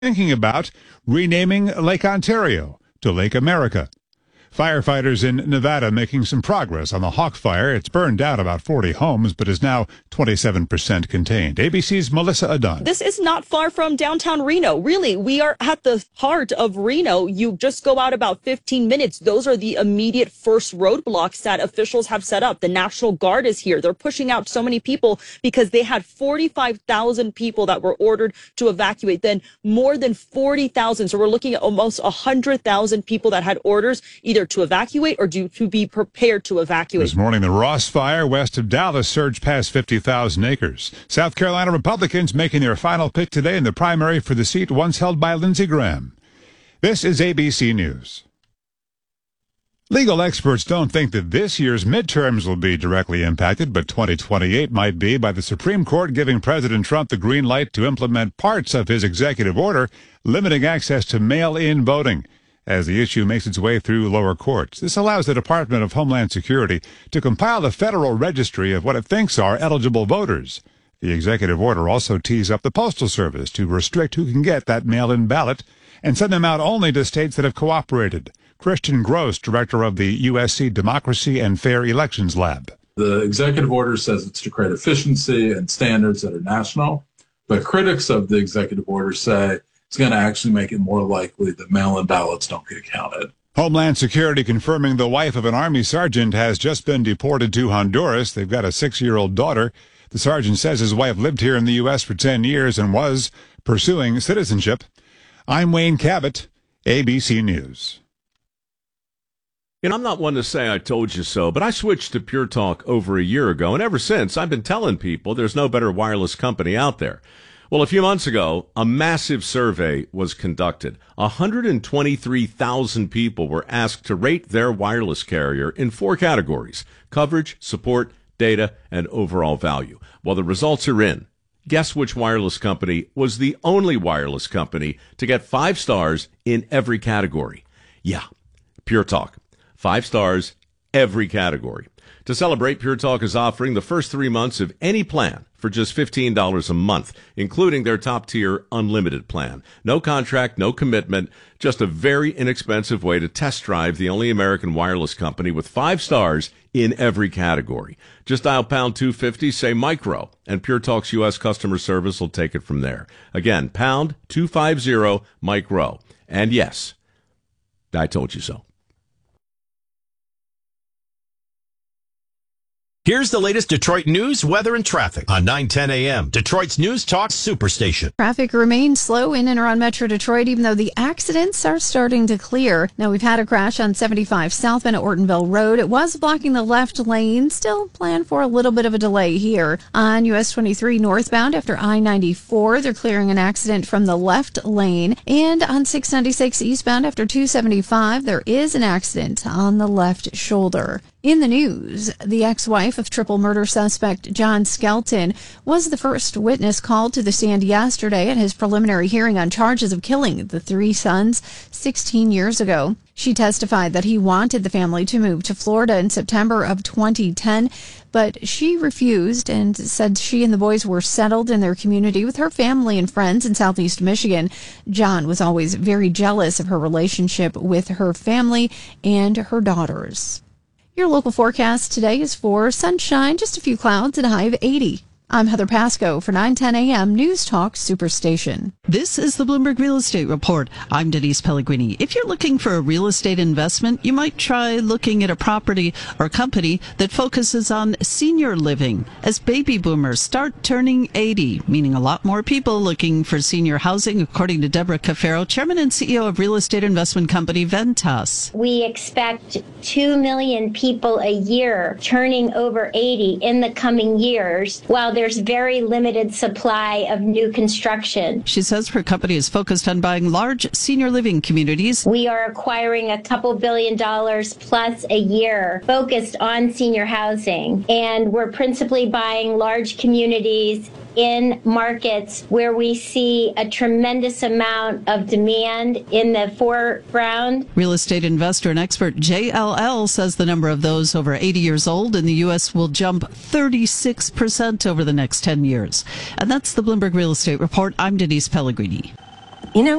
thinking about renaming Lake Ontario to Lake America. Firefighters in Nevada making some progress on the Hawk Fire. It's burned down about 40 homes, but is now 27% contained. ABC's Melissa Adon. This is not far from downtown Reno. Really, we are at the heart of Reno. You just go out about 15 minutes. Those are the immediate first roadblocks that officials have set up. The National Guard is here. They're pushing out so many people because they had 45,000 people that were ordered to evacuate. Then more than 40,000. So we're looking at almost 100,000 people that had orders either to evacuate or to be prepared to evacuate. This morning, the Ross Fire west of Dallas surged past 50,000 acres. South Carolina Republicans making their final pick today in the primary for the seat once held by Lindsey Graham. This is ABC News. Legal experts don't think that this year's midterms will be directly impacted, but 2028 might be, by the Supreme Court giving President Trump the green light to implement parts of his executive order limiting access to mail-in voting as the issue makes its way through lower courts. This allows the Department of Homeland Security to compile a federal registry of what it thinks are eligible voters. The executive order also tees up the Postal Service to restrict who can get that mail-in ballot and send them out only to states that have cooperated. Christian Gross, director of the USC Democracy and Fair Elections Lab. The executive order says it's to create efficiency and standards that are national, but critics of the executive order say it's going to actually make it more likely that mail-in ballots don't get counted. Homeland Security confirming the wife of an Army sergeant has just been deported to Honduras. They've got a 6-year-old daughter. The sergeant says his wife lived here in the U.S. for 10 years and was pursuing citizenship. I'm Wayne Cabot, ABC News. You know, I'm not one to say I told you so, but I switched to Pure Talk over a year ago, and ever since, I've been telling people there's no better wireless company out there. Well, a few months ago, a massive survey was conducted. 123,000 people were asked to rate their wireless carrier in 4 categories: coverage, support, data, and overall value. Well, the results are in. Guess which wireless company was the only wireless company to get 5 stars in every category? Yeah, Pure Talk. 5 stars, every category. To celebrate, Pure Talk is offering the first 3 months of any plan for just $15 a month, including their top-tier unlimited plan. No contract, no commitment, just a very inexpensive way to test drive the only American wireless company with 5 stars in every category. Just dial pound 250, say micro, and Pure Talk's U.S. customer service will take it from there. Again, pound 250, micro. And yes, I told you so. Here's the latest Detroit news, weather, and traffic on 9:10 a.m. Detroit's News Talk Superstation. Traffic remains slow in and around Metro Detroit, even though the accidents are starting to clear. Now, we've had a crash on 75 southbound at Ortonville Road. It was blocking the left lane. Still plan for a little bit of a delay here. On US 23 northbound after I-94, they're clearing an accident from the left lane. And on 696 eastbound after 275, there is an accident on the left shoulder. In the news, the ex-wife of triple murder suspect John Skelton was the first witness called to the stand yesterday at his preliminary hearing on charges of killing the 3 sons 16 years ago. She testified that he wanted the family to move to Florida in September of 2010, but she refused and said she and the boys were settled in their community with her family and friends in Southeast Michigan. John was always very jealous of her relationship with her family and her daughters. Your local forecast today is for sunshine, just a few clouds, and a high of 80. I'm Heather Pasco for 9:10 a.m. News Talk Superstation. This is the Bloomberg Real Estate Report. I'm Denise Pellegrini. If you're looking for a real estate investment, you might try looking at a property or company that focuses on senior living. As baby boomers start turning 80, meaning a lot more people looking for senior housing, according to Deborah Cafaro, chairman and CEO of real estate investment company Ventas. We expect 2 million people a year turning over 80 in the coming years, while there's very limited supply of new construction. She says her company is focused on buying large senior living communities. We are acquiring a couple $2 billion plus a year focused on senior housing. And we're principally buying large communities in markets where we see a tremendous amount of demand in the foreground. Real estate investor and expert JLL says the number of those over 80 years old in the U.S. will jump 36% over the next 10 years. And that's the Bloomberg Real Estate Report. I'm Denise Pellegrini. you know,